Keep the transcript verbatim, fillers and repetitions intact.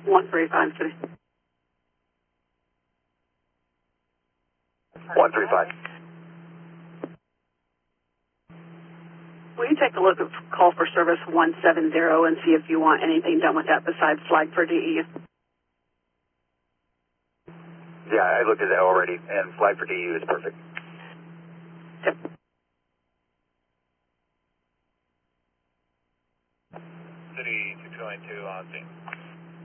one three five, City. one three five. Will you take a look at call for service one seven zero and see if you want anything done with that besides flag for D E U? Yeah, I looked at that already, and flag for D U is perfect. Yep. City two two nine two on scene.